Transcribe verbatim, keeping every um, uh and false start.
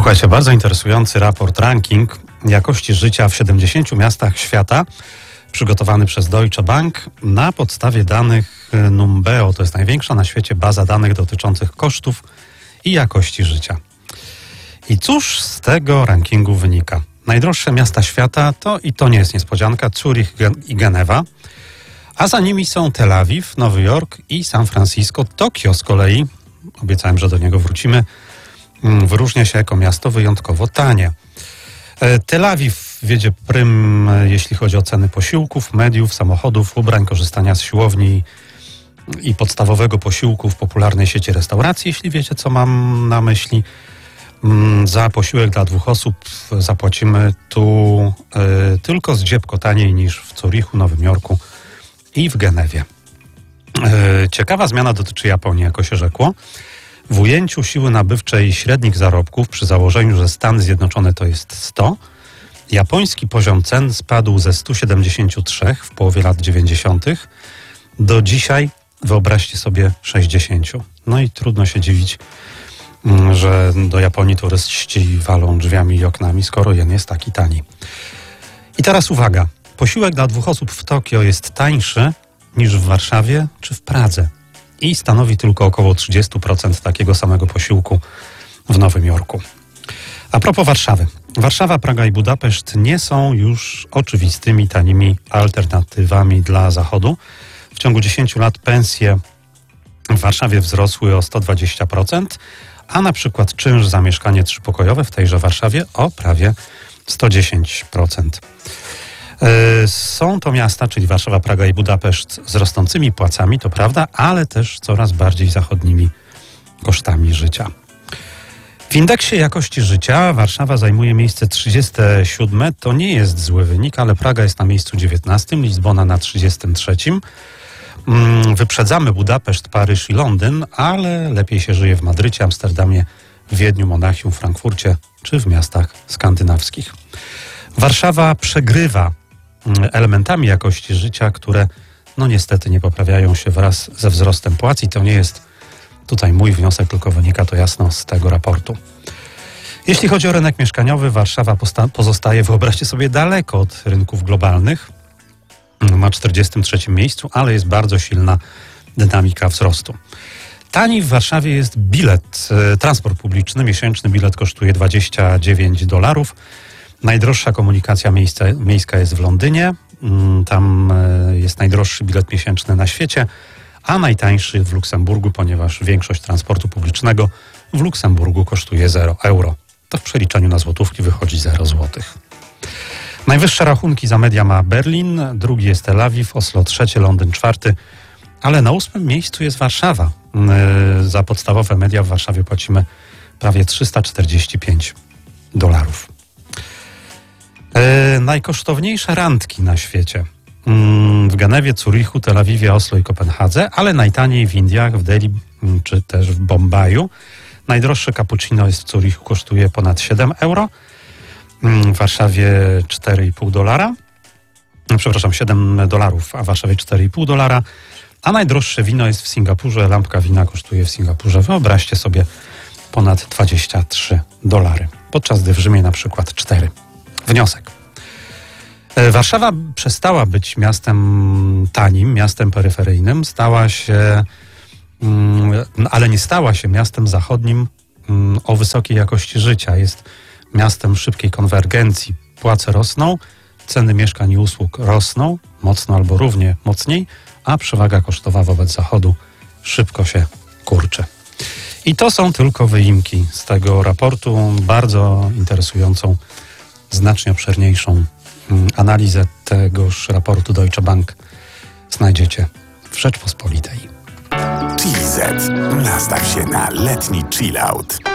Słuchajcie, bardzo interesujący raport ranking jakości życia w siedemdziesięciu miastach świata, przygotowany przez Deutsche Bank na podstawie danych Numbeo. To jest największa na świecie baza danych dotyczących kosztów i jakości życia. I cóż z tego rankingu wynika? Najdroższe miasta świata to, i to nie jest niespodzianka, Zurich i Genewa, a za nimi są Tel Awiw, Nowy Jork i San Francisco. Tokio z kolei, obiecałem, że do niego wrócimy, wyróżnia się jako miasto wyjątkowo tanie. Tel Awiw wiedzie prym, jeśli chodzi o ceny posiłków, mediów, samochodów, ubrań, korzystania z siłowni i podstawowego posiłku w popularnej sieci restauracji, jeśli wiecie, co mam na myśli. Za posiłek dla dwóch osób zapłacimy tu y, tylko zdziepko taniej niż w Zurichu, Nowym Jorku i w Genewie. Y, ciekawa zmiana dotyczy Japonii, jako się rzekło. W ujęciu siły nabywczej średnich zarobków, przy założeniu, że Stany Zjednoczone to jest sto, japoński poziom cen spadł ze stu siedemdziesięciu trzech w połowie lat dziewięćdziesiątych do dzisiaj, wyobraźcie sobie, sześćdziesięciu. No i trudno się dziwić, że do Japonii turyści walą drzwiami i oknami, skoro jen jest taki tani. I teraz uwaga, posiłek dla dwóch osób w Tokio jest tańszy niż w Warszawie czy w Pradze i stanowi tylko około trzydzieści procent takiego samego posiłku w Nowym Jorku. A propos Warszawy. Warszawa, Praga i Budapeszt nie są już oczywistymi tanimi alternatywami dla Zachodu. W ciągu dziesięciu lat pensje w Warszawie wzrosły o sto dwadzieścia procent, a na przykład czynsz za mieszkanie trzypokojowe w tejże Warszawie o prawie sto dziesięć procent. Są to miasta, czyli Warszawa, Praga i Budapeszt, z rosnącymi płacami, to prawda, ale też coraz bardziej zachodnimi kosztami życia. W indeksie jakości życia Warszawa zajmuje miejsce trzydzieste siódme. To nie jest zły wynik, ale Praga jest na miejscu dziewiętnastym, Lizbona na trzydziestym trzecim. Wyprzedzamy Budapeszt, Paryż i Londyn, ale lepiej się żyje w Madrycie, Amsterdamie, Wiedniu, Monachium, Frankfurcie czy w miastach skandynawskich. Warszawa przegrywa elementami jakości życia, które no niestety nie poprawiają się wraz ze wzrostem płac i to nie jest tutaj mój wniosek, tylko wynika to jasno z tego raportu. Jeśli chodzi o rynek mieszkaniowy, Warszawa posta- pozostaje, wyobraźcie sobie, daleko od rynków globalnych. Ma czterdziestym trzecim miejscu, ale jest bardzo silna dynamika wzrostu. Tani w Warszawie jest bilet, e, transport publiczny. Miesięczny bilet kosztuje dwadzieścia dziewięć dolarów. Najdroższa komunikacja miejska, miejska jest w Londynie. Tam e, jest najdroższy bilet miesięczny na świecie, a najtańszy w Luksemburgu, ponieważ większość transportu publicznego w Luksemburgu kosztuje zero euro. To w przeliczeniu na złotówki wychodzi zero złotych. Najwyższe rachunki za media ma Berlin, drugi jest Tel Awiw, Oslo trzecie, Londyn czwarty, ale na ósmym miejscu jest Warszawa. Yy, za podstawowe media w Warszawie płacimy prawie trzysta czterdzieści pięć dolarów. Yy, najkosztowniejsze randki na świecie. Yy, w Genewie, Zurichu, Tel Awiwie, Oslo i Kopenhadze, ale najtaniej w Indiach, w Delhi yy, czy też w Bombaju. Najdroższe cappuccino jest w Zurichu, kosztuje ponad siedem euro. W Warszawie cztery i pół dolara, przepraszam, siedem dolarów, a w Warszawie cztery i pół dolara, a najdroższe wino jest w Singapurze, lampka wina kosztuje w Singapurze, wyobraźcie sobie, ponad dwadzieścia trzy dolary, podczas gdy w Rzymie na przykład cztery. Wniosek. Warszawa przestała być miastem tanim, miastem peryferyjnym, stała się, ale nie stała się miastem zachodnim o wysokiej jakości życia. Jest miastem szybkiej konwergencji. Płace rosną, ceny mieszkań i usług rosną, mocno albo równie mocniej, a przewaga kosztowa wobec Zachodu szybko się kurczy. I to są tylko wyimki z tego raportu. Bardzo interesującą, znacznie obszerniejszą analizę tegoż raportu Deutsche Bank znajdziecie w Rzeczpospolitej. T Z. Nastaw się na letni chillout.